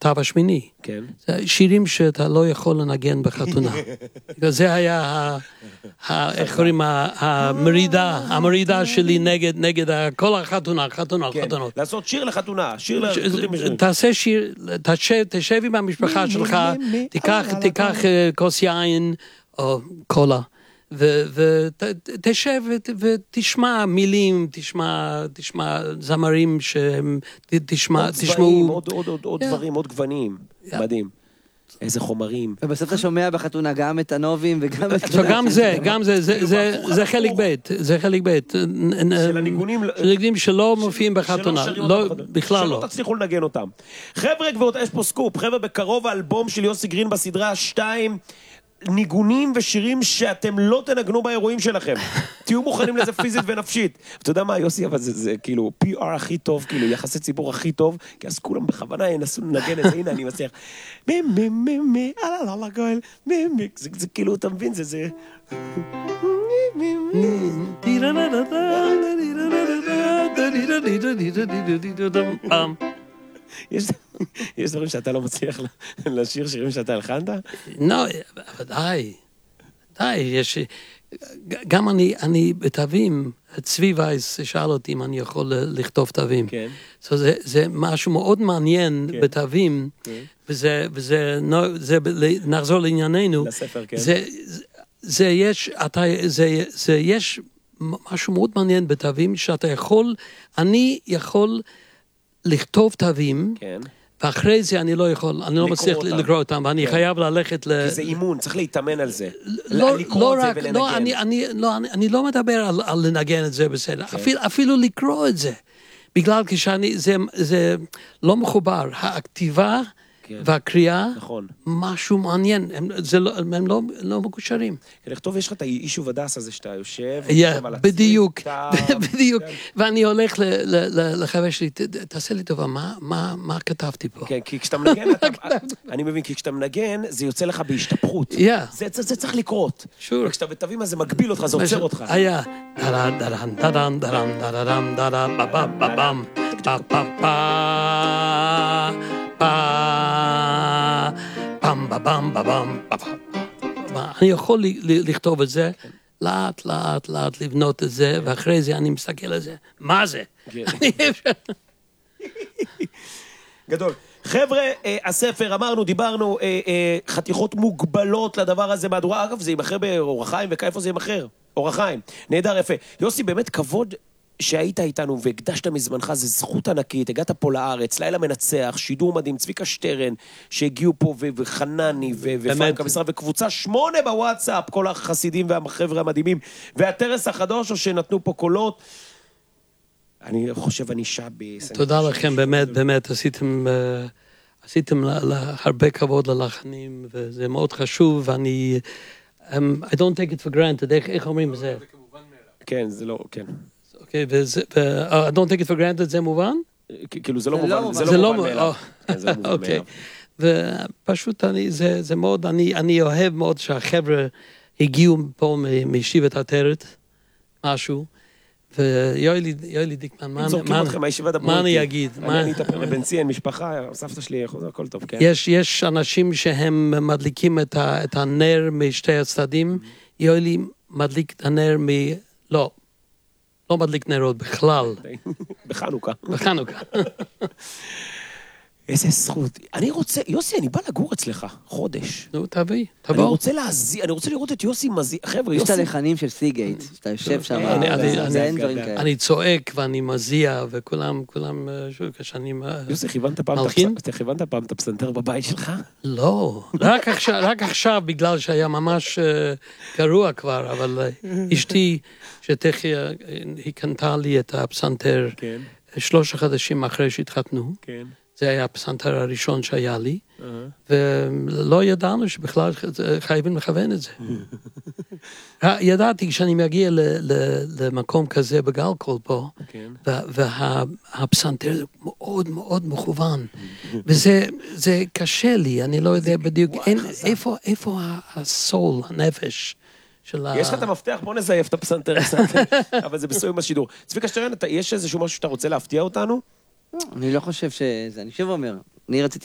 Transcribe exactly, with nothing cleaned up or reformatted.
התו השמיני. כן. זה שירים שאתה לא יכול לנגן בחתונה. זה היה, איך קוראים, המרידה, המרידה שלי נגד כל החתונה, חתונה, חתונות. לעשות שיר לחתונה, שיר לחתונה. תעשה שיר, תשב עם המשפחה שלך, תיקח כוס יין או קולה. ותשב ותשמע מילים, תשמע זמרים שהם, תשמעו... עוד דברים, עוד גוונים, מדהים. איזה חומרים. ובסוף אתה שומע בחתונה גם את הנובים וגם את... וגם זה, גם זה, זה חלק בית, זה חלק בית. של הניגונים... של הניגונים שלא מופיעים בחתונה, בכלל לא. שלא תצליחו לנגן אותם. חבר'ה גבוהות, יש פה סקופ, חבר'ה בקרוב האלבום של יוסי גרין בסדרה שתיים, ניגונים ושירים שאתם לא תנגנו באירועים שלכם. תהיו מוכנים לזה פיזית ונפשית. אתה יודע מה, יוסי, אבל זה, זה כאילו פי אר הכי טוב, כאילו יחסי ציבור הכי טוב, כי אז כולם בכוונה ינסו לנגן את זה, הנה אני מצליח. מי מי מי מי, אללה אללה גואל, מי מי, זה כאילו, אתה מבין, זה זה... יש דברים שאתה לא מצליח לשיר שירים שאתה הלחנת? לא, די, די, יש... גם אני, אני בתווים, צבי וייס שאל אותי אם אני יכול לכתוב תווים. כן. זה, זה משהו מאוד מעניין בתווים, וזה, וזה, זה, נחזור לענייננו. לספר, כן. זה, זה יש, אתה, זה, זה יש משהו מאוד מעניין בתווים, שאתה יכול, אני יכול לכתוב תווים, כן. ואחרי זה אני לא יכול, אני לא מצליח לקרוא אותם, ואני חייב ללכת ל... כי זה אימון, צריך להתאמן על זה. לא רק, אני לא מדבר על לנגן את זה בסדר, אפילו לקרוא את זה, בגלל שזה לא מחובר, הכתיבה והקריאה, משהו מעניין, הם לא מקושרים. לכתוב, יש לך את האישו ודס הזה שאתה יושב, בדיוק, בדיוק, ואני הולך לחבר שלי, תעשה לי טובה, מה כתבתי פה? כן, כי כשאתה מנגן, אני מבין, כי כשאתה מנגן, זה יוצא לך בהשתפכות. זה צריך לקרות. וכשאתה בתווים, אז זה מגביל אותך, זה עוצר אותך. היה, דרן, דרן, דרן, דרן, דרן, דרן, בבם, בבם, בבם, פם, בבם, בבם, בבם. אני יכול לכתוב את זה, לאט, לאט, לאט לבנות את זה, ואחרי זה אני מסתכל על זה. מה זה? גדול. חבר'ה, הספר, אמרנו, דיברנו, חתיכות מוגבלות לדבר הזה מהדורה. אגב, זה ימחר באורח חיים, וכאיפה זה ימחר? אורח חיים. נהדר, יפה. יוסי, באמת כבוד שהיית איתנו והקדשת מזמנך, זה זכות ענקית, הגעת פה לארץ, לילה מנצח, שידור מדהים, צביקה שטרן, שהגיעו פה, וחנני, ופרנק המשרה, וקבוצה שמונה בוואטסאפ, כל החסידים והחבר'ה המדהימים, והטרס החדוש, או שנתנו פה קולות. אני חושב, אני שבי. תודה לכם, באמת, באמת, עשיתם, עשיתם הרבה כבוד ללחנים, וזה מאוד חשוב, ואני, I don't take it for granted, איך אומרים בזה? כן, זה לא, כן. אוקיי, וזה, I don't take it for granted, זה מובן? כאילו, זה לא מובן, זה לא מובן מאליו. אוקיי, ופשוט אני, זה מאוד, אני אוהב מאוד שהחבר'ה הגיעו פה מישיבת עטרת, משהו, ויואלי דיקמן, מה אני אגיד? אני אתפר לבנציין, משפחה, סבתא שלי, הכל טוב, כן? יש אנשים שהם מדליקים את הנר משתי הצדדים, יואלי מדליק את הנר מ... לא. לא מדליק נרות בכלל. בחנוכה. בחנוכה. איזה זכות. אני רוצה, יוסי, אני בא לגור אצלך, חודש. נו, תביא, תבוא. אני רוצה להזיע, אני רוצה לראות את יוסי מזיע. חבר'ה, יוסי... יש את הלחנים של סיגייט, שאתה יושב שם, זה אין דברים כאלה. אני צועק ואני מזיע, וכולם, כולם, כשאני... יוסי, כיוונת פעם את הפסנתר בבית שלך? לא, רק עכשיו, בגלל שהיה ממש גרוע כבר, אבל אשתי, שתכף היא קנתה לי את הפסנתר, שלושה חודשים אחרי שהתחתנו. כן. זה היה הפסנתר הראשון שהיה לי, ולא ידענו שבכלל חייבים לכוון את זה. ידעתי כשאני מגיע למקום כזה בגלקול פה, והפסנתר זה מאוד מאוד מכוון, וזה קשה לי, אני לא יודע בדיוק, איפה הסול, הנפש, יש לך את המפתח, בוא נזייף את הפסנתר, אבל זה בסוים השידור. צביקה שטרן, יש איזשהו משהו שאתה רוצה להפתיע אותנו? אני לא חושב שזה, אני שוב אומר, אני רציתי